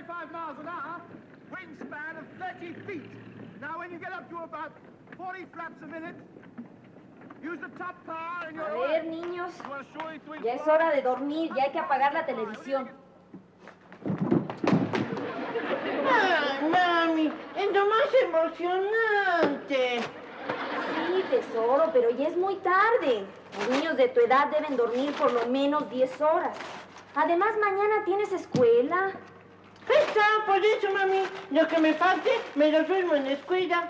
25 miles an hour, wingspan of 30 feet. Now, when you get up to about 40 flaps a minute, use the top power and A ver, niños, ya es hora de dormir, ya hay que apagar la televisión. ¡Ay, mami! ¡Es lo más emocionante! Sí, tesoro, pero ya es muy tarde. Los niños de tu edad deben dormir por lo menos 10 horas. Además, mañana tienes escuela. Está, por eso, mami. Lo que me falte, me lo duermo en la escuela.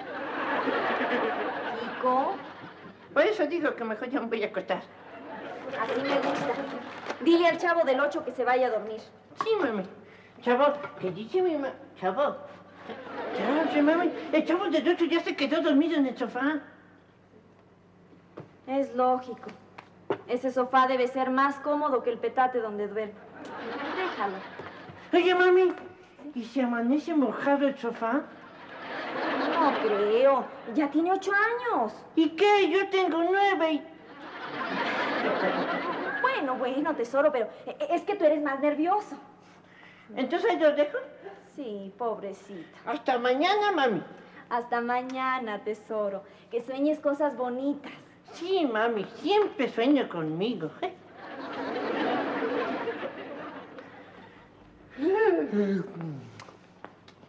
Chico, Por eso digo que mejor ya me voy a acostar. así me gusta. Dile al chavo del 8 que se vaya a dormir. Sí, mami. Chavo, ¿qué dice mi mamá? Chavo. Chavo, sí, mami. El chavo del 8 ya se quedó dormido en el sofá. Es lógico. Ese sofá debe ser más cómodo que el petate donde duerme. Déjalo. Oye, mami, ¿y si amanece mojado el sofá? No creo. Ya tiene 8 años. ¿Y qué? Yo tengo 9 y... Bueno, tesoro, pero es que tú eres más nervioso. ¿Entonces lo dejo? Sí, pobrecita. Hasta mañana, mami. Hasta mañana, tesoro. Que sueñes cosas bonitas. Sí, mami, siempre sueña conmigo.